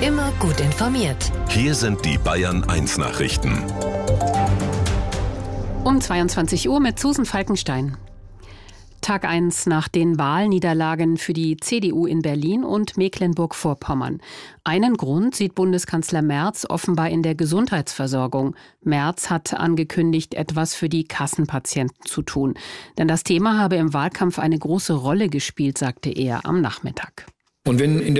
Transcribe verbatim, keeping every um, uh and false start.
Immer gut informiert. Hier sind die Bayern eins Nachrichten. Um zweiundzwanzig Uhr mit Susan Falkenstein. Tag eins nach den Wahlniederlagen für die C D U in Berlin und Mecklenburg-Vorpommern. Einen Grund sieht Bundeskanzler Merz offenbar in der Gesundheitsversorgung. Merz hat angekündigt, etwas für die Kassenpatienten zu tun. Denn das Thema habe im Wahlkampf eine große Rolle gespielt, sagte er am Nachmittag. Und wenn in der